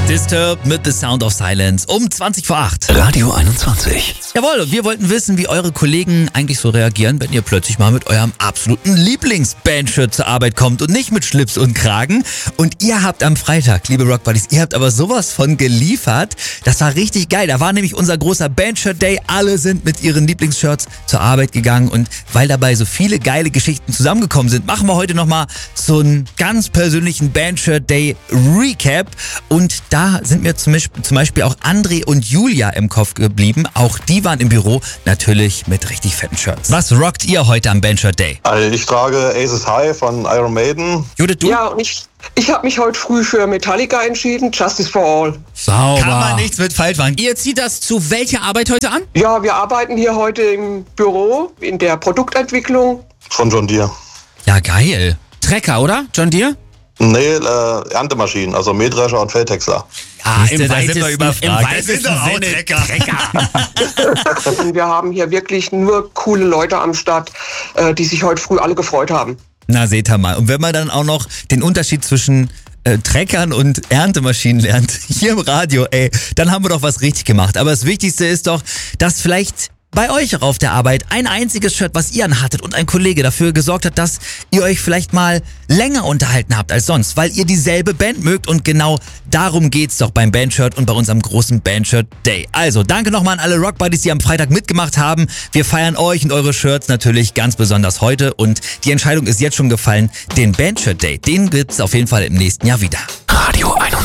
Disturbed mit The Sound of Silence um 20 vor 8. Radio 21. Jawohl, und wir wollten wissen, wie eure Kollegen eigentlich so reagieren, wenn ihr plötzlich mal mit eurem absoluten Lieblingsbandshirt zur Arbeit kommt und nicht mit Schlips und Kragen. Und ihr habt am Freitag, liebe Rock Buddies, ihr habt aber sowas von geliefert. Das war richtig geil. Da war nämlich unser großer Bandshirt Day. Alle sind mit ihren Lieblingsshirts zur Arbeit gegangen. Und weil dabei so viele geile Geschichten zusammengekommen sind, machen wir heute nochmal so einen ganz persönlichen Bandshirt Day Recap. Und da sind mir zum Beispiel auch André und Julia im Kopf geblieben. Auch die waren im Büro, natürlich mit richtig fetten Shirts. Was rockt ihr heute am Bandshirt Day? Also ich trage Aces High von Iron Maiden. Judith, du? Ja, und ich habe mich heute früh für Metallica entschieden, Justice for All. Sauber. Kann man nichts mit falsch machen. Ihr zieht das zu welcher Arbeit heute an? Ja, wir arbeiten hier heute im Büro in der Produktentwicklung. Von John Deere. Ja, geil. Trecker, oder? John Deere? Nee, Erntemaschinen, also Mähdrescher und Feldhäcksler. Ja, Siehste, da sind wir überfragt. Im weitesten Sinne Trecker. Und wir haben hier wirklich nur coole Leute am Start, die sich heute früh alle gefreut haben. Na, seht ihr mal. Und wenn man dann auch noch den Unterschied zwischen Treckern und Erntemaschinen lernt, hier im Radio, dann haben wir doch was richtig gemacht. Aber das Wichtigste ist doch, dass vielleicht bei euch auch auf der Arbeit ein einziges Shirt, was ihr anhattet und ein Kollege dafür gesorgt hat, dass ihr euch vielleicht mal länger unterhalten habt als sonst, weil ihr dieselbe Band mögt, und genau darum geht's doch beim Bandshirt und bei unserem großen Bandshirt Day. Also, danke nochmal an alle Rock Buddies, die am Freitag mitgemacht haben. Wir feiern euch und eure Shirts natürlich ganz besonders heute, und die Entscheidung ist jetzt schon gefallen. Den Bandshirt Day, den gibt's auf jeden Fall im nächsten Jahr wieder. Radio 21.